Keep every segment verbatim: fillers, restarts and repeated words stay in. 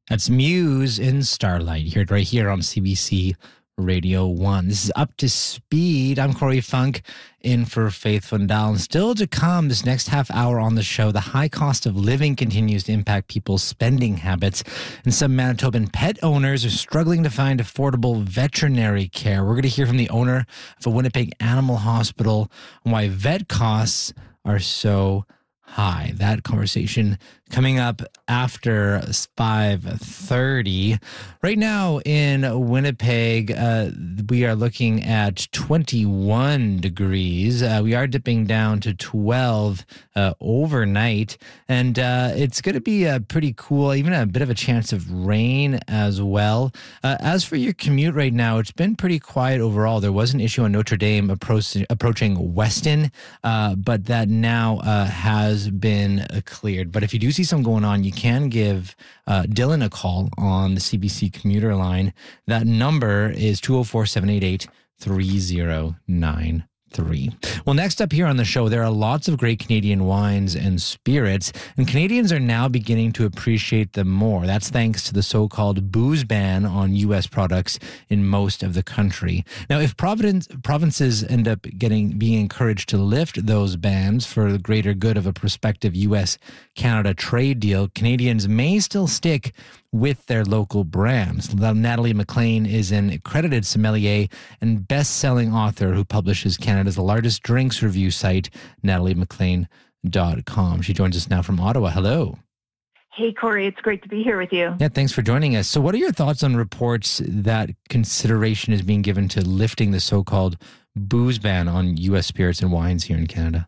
That's Muse in Starlight. You heard right here on C B C Radio one. This is Up to Speed. I'm Corey Funk in for Faith Fundal. And still to come this next half hour on the show, the high cost of living continues to impact people's spending habits. And some Manitoban pet owners are struggling to find affordable veterinary care. We're going to hear from the owner of a Winnipeg animal hospital on why vet costs are so high. That conversation coming up after five thirty. Right now in Winnipeg, uh, we are looking at twenty-one degrees. Uh, we are dipping down to twelve uh, overnight, and uh, it's going to be uh, pretty cool, even a bit of a chance of rain as well. Uh, as for your commute right now, it's been pretty quiet overall. There was an issue on Notre Dame approach, approaching Weston, uh, but that now uh, has been uh, cleared. But if you do see something going on, you can give uh, Dylan a call on the C B C commuter line. That number is two oh four, seven eight eight, three oh nine three. Well, next up here on the show, there are lots of great Canadian wines and spirits, and Canadians are now beginning to appreciate them more. That's thanks to the so-called booze ban on U S products in most of the country. Now, if Providence, provinces end up getting being encouraged to lift those bans for the greater good of a prospective U S Canada trade deal, Canadians may still stick with their local brands. Natalie McLean is an accredited sommelier and best-selling author who publishes Canada's largest drinks review site, natalie mclean dot com. She joins us now from Ottawa. Hello. Hey, Corey. It's great to be here with you. Yeah, thanks for joining us. So what are your thoughts on reports that consideration is being given to lifting the so-called booze ban on U S spirits and wines here in Canada?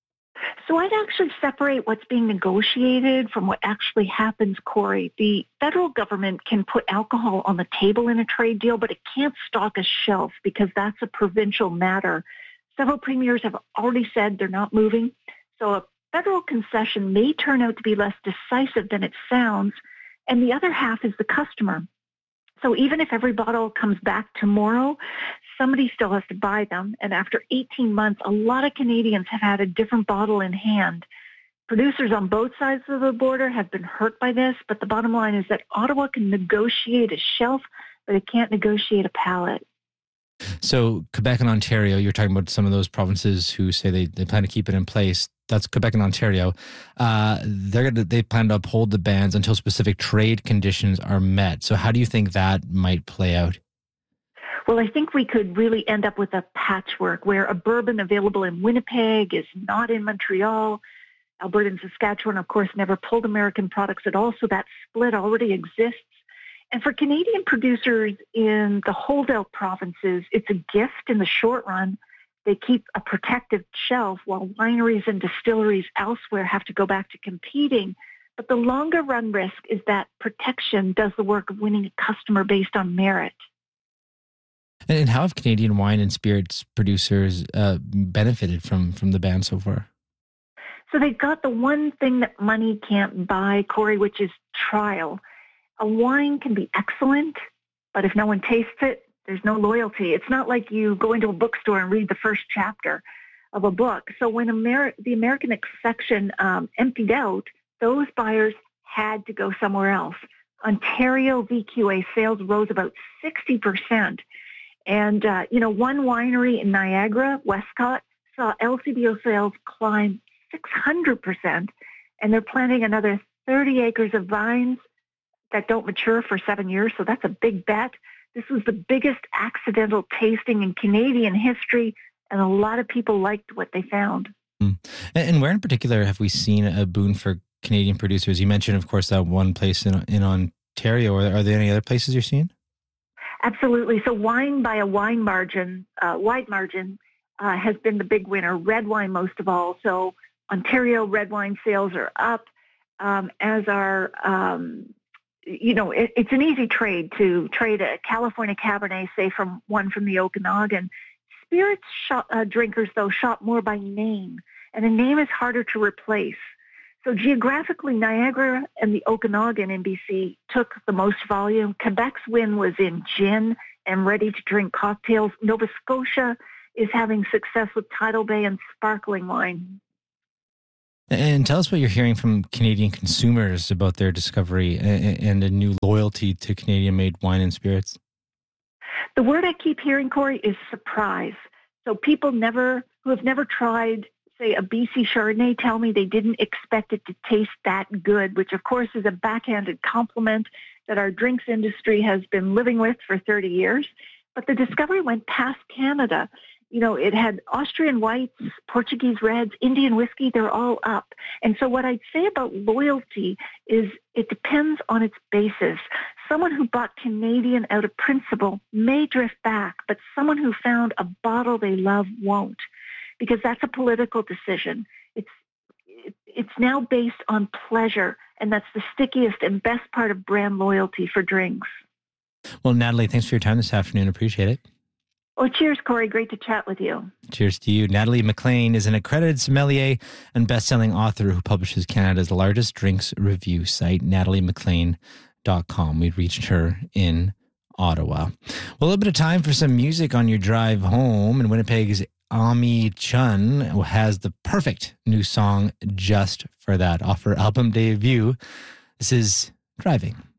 So I'd actually separate what's being negotiated from what actually happens, Corey. The federal government can put alcohol on the table in a trade deal, but it can't stock a shelf because that's a provincial matter. Several premiers have already said they're not moving. So a federal concession may turn out to be less decisive than it sounds, and the other half is the customer. So even if every bottle comes back tomorrow, somebody still has to buy them. And after eighteen months, a lot of Canadians have had a different bottle in hand. Producers on both sides of the border have been hurt by this, but the bottom line is that Ottawa can negotiate a shelf, but it can't negotiate a palate. So Quebec and Ontario, you're talking about some of those provinces who say they, they plan to keep it in place. That's Quebec and Ontario. Uh, they're gonna, they plan to uphold the bans until specific trade conditions are met. So how do you think that might play out? Well, I think we could really end up with a patchwork where a bourbon available in Winnipeg is not in Montreal. Alberta and Saskatchewan, of course, never pulled American products at all, so that split already exists. And for Canadian producers in the holdout provinces, it's a gift in the short run. They keep a protective shelf while wineries and distilleries elsewhere have to go back to competing. But the longer run risk is that protection does the work of winning a customer based on merit. And how have Canadian wine and spirits producers uh, benefited from, from the ban so far? So they've got the one thing that money can't buy, Corey, which is trial. A wine can be excellent, but if no one tastes it, there's no loyalty. It's not like you go into a bookstore and read the first chapter of a book. So when Amer- the American section um, emptied out, those buyers had to go somewhere else. Ontario V Q A sales rose about sixty percent. And, uh, you know, one winery in Niagara, Westcott, saw L C B O sales climb six hundred percent, and they're planting another thirty acres of vines that don't mature for seven years, so that's a big bet. This was the biggest accidental tasting in Canadian history, and a lot of people liked what they found. Mm. And where in particular have we seen a boon for Canadian producers? You mentioned, of course, that one place in, in Ontario. Are, are there any other places you're seeing? Absolutely. So wine by a wine margin, uh, wide margin, uh, has been the big winner. Red wine most of all. So Ontario red wine sales are up, um, as are, um, you know, it, it's an easy trade to trade a California Cabernet, say, from one from the Okanagan. Spirits shop, uh, drinkers, though, shop more by name, and a name is harder to replace. So geographically, Niagara and the Okanagan in B C took the most volume. Quebec's win was in gin and ready-to-drink cocktails. Nova Scotia is having success with Tidal Bay and sparkling wine. And tell us what you're hearing from Canadian consumers about their discovery and a new loyalty to Canadian-made wine and spirits. The word I keep hearing, Corey, is surprise. So people never who have never tried, say, a B C Chardonnay tell me they didn't expect it to taste that good, which of course is a backhanded compliment that our drinks industry has been living with for thirty years. But the discovery went past Canada. You know, it had Austrian whites, Portuguese reds, Indian whiskey, they're all up. And so what I'd say about loyalty is it depends on its basis. Someone who bought Canadian out of principle may drift back, but someone who found a bottle they love won't, because that's a political decision. It's it's now based on pleasure, and that's the stickiest and best part of brand loyalty for drinks. Well, Natalie, thanks for your time this afternoon. Appreciate it. Well, cheers, Corey. Great to chat with you. Cheers to you. Natalie McLean is an accredited sommelier and best-selling author who publishes Canada's largest drinks review site, natalie mclean dot com. We reached her in Ottawa. Well, a little bit of time for some music on your drive home. And Winnipeg's Ami Chun has the perfect new song just for that. Off her album debut. This is Driving.